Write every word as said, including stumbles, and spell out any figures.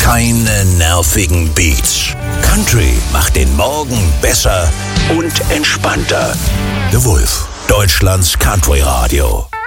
Keine nervigen Beats. Country macht den Morgen besser und entspannter. The Wolf, Deutschlands Country Radio.